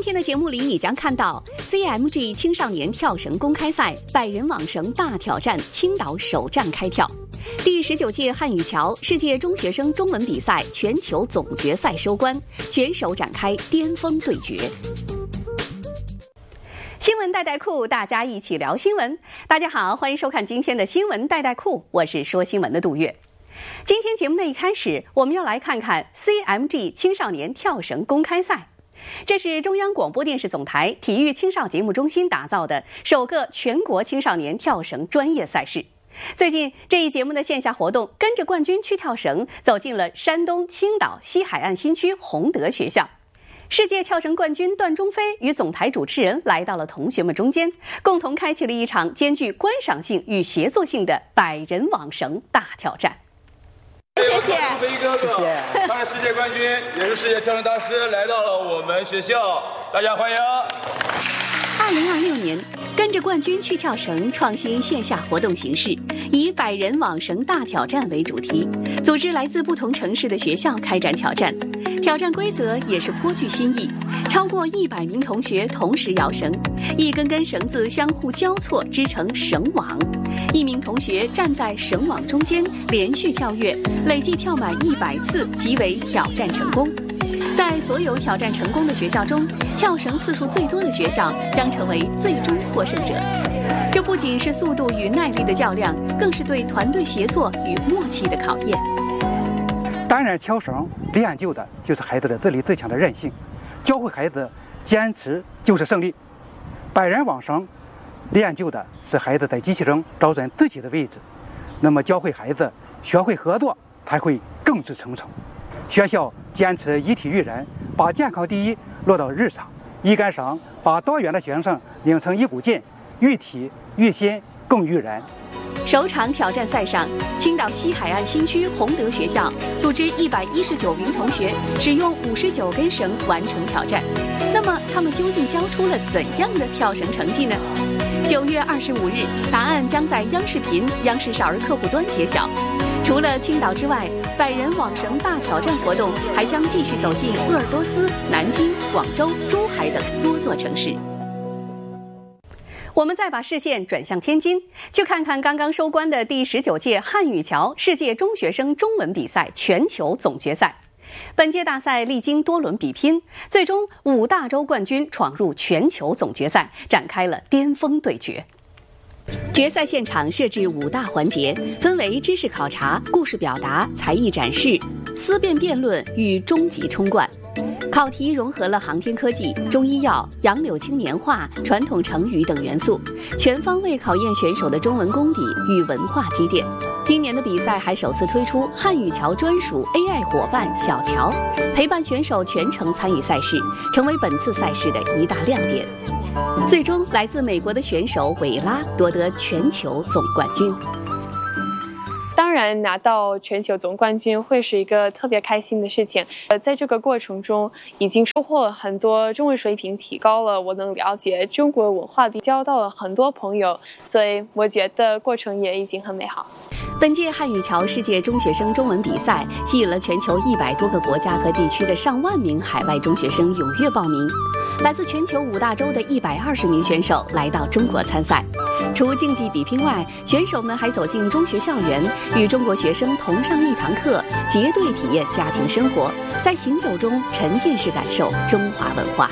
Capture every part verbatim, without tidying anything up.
天的节目里，你将看到 C M G 青少年跳绳公开赛百人网绳大挑战青岛首站开跳，第十九届汉语桥世界中学生中文比赛全球总决赛收官，选手展开巅峰对决。新闻带带库，大家一起聊新闻。大家好，欢迎收看今天的新闻带带库，我是说新闻的杜月。今天节目的一开始，我们要来看看 C M G 青少年跳绳公开赛。这是中央广播电视总台体育青少节目中心打造的首个全国青少年跳绳专业赛事。最近这一节目的线下活动，跟着冠军去跳绳，走进了山东青岛西海岸新区洪德学校。世界跳绳冠军段中飞与总台主持人来到了同学们中间，共同开启了一场兼具观赏性与协作性的百人网绳大挑战。 谢谢飞哥哥，他是世界冠军，也是世界跳绳大师，来到了我们学校，大家欢迎。 二零二六年，跟着冠军去跳绳创新线下活动形式，以百人网绳大挑战为主题，组织来自不同城市的学校开展挑战。挑战规则也是颇具新意，超过一百名同学同时摇绳，一根根绳子相互交错织成绳网，一名同学站在绳网中间连续跳跃，累计跳满一百次即为挑战成功。在所有挑战成功的学校中，跳绳次数最多的学校将成为最终获胜者。这不仅是速度与耐力的较量，更是对团队协作与默契的考验。 当然，跳绳练就的就是孩子的自立自强的韧性，教会孩子坚持就是胜利。百人网绳练就的是孩子在机器中找准自己的位置，那么教会孩子学会合作，才会众志成城。学校坚持以体育人，把健康第一落到日常。一根绳把多元的学生拧成一股劲，育体育心更育人。 首场挑战赛上，青岛西海岸新区洪德学校组织一百一十九名同学使用五十九根绳完成挑战。那么，他们究竟交出了怎样的跳绳成绩呢？九月二十五日，答案将在央视频、央视少儿客户端揭晓。除了青岛之外，百人网绳大挑战活动还将继续走进鄂尔多斯、南京、广州、珠海等多座城市。我们再把视线转向天津，去看看刚刚收官的第十九届汉语桥世界中学生中文比赛全球总决赛。本届大赛历经多轮比拼，最终五大洲冠军闯入全球总决赛，展开了巅峰对决。决赛现场设置五大环节，分为知识考察、故事表达、才艺展示、思辨辩论与终极冲冠。考题融合了航天科技、中医药、杨柳青年画、传统成语等元素，全方位考验选手的中文功底与文化积淀。今年的比赛还首次推出汉语桥专属 A I 伙伴小乔，陪伴选手全程参与赛事，成为本次赛事的一大亮点。最终，来自美国的选手韦拉夺得全球总冠军。 当然，拿到全球总冠军会是一个特别开心的事情。呃，在这个过程中，已经收获了很多中文水平提高了，我能了解中国文化，交到了很多朋友，所以我觉得过程也已经很美好。 本届汉语桥世界中学生中文比赛吸引了全球一百多个国家和地区的上万名海外中学生踊跃报名。来自全球五大洲的一百二十名选手来到中国参赛。除竞技比拼外，选手们还走进中学校园，与中国学生同上一堂课，结对体验家庭生活，在行走中沉浸式感受中华文化。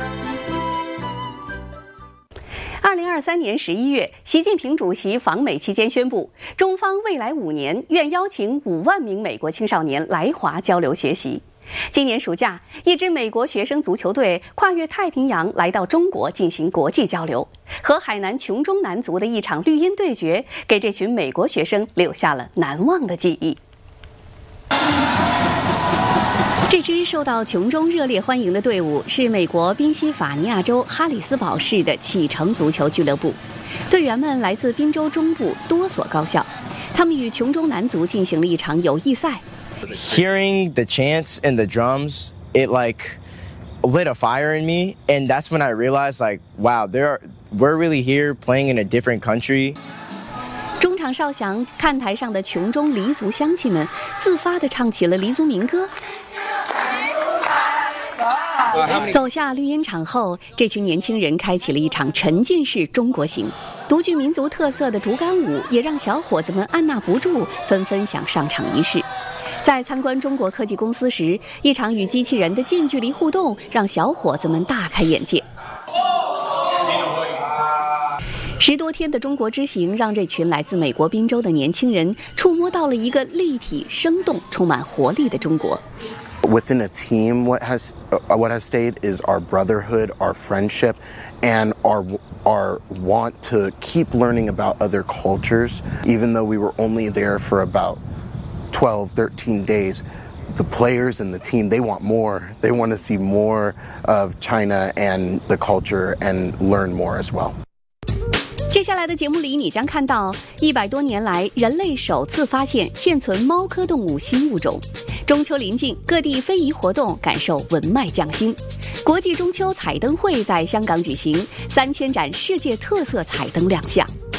二零二三年十一月，习近平主席访美期间宣布，中方未来五年愿邀请五万名美国青少年来华交流学习。今年暑假，一支美国学生足球队跨越太平洋来到中国进行国际交流，和海南琼中男足的一场绿茵对决，给这群美国学生留下了难忘的记忆。这支受到琼中热烈欢迎的队伍是美国宾夕法尼亚州哈里斯堡市的启程足球俱乐部，队员们来自宾州中部多所高校，他们与琼中男足进行了一场友谊赛。 Hearing the chants and the drums, it like lit a fire in me, and that's when I realized, like, wow, there are, we're really here playing in a different country. 中场哨响，看台上的琼中黎族乡亲们自发地唱起了黎族民歌。 走下绿茵场后，这群年轻人开启了一场沉浸式中国行。独具民族特色的竹竿舞也让小伙子们按捺不住，纷纷想上场一试。在参观中国科技公司时，一场与机器人的近距离互动让小伙子们大开眼界。十多天的中国之行让这群来自美国宾州的年轻人触摸到了一个立体、生动、充满活力的中国。 Within a team, what has uh, what has stayed is our brotherhood, our friendship, and our our want to keep learning about other cultures. Even though we were only there for about twelve, thirteen days, the players and the team, they want more. They want to see more of China and the culture and learn more as well. 接下来的节目里，你将看到一百多年来人类首次发现现存猫科动物新物种。中秋临近，各地非遗活动，感受文脉匠心。国际中秋彩灯会在香港举行，三千盏世界特色彩灯亮相。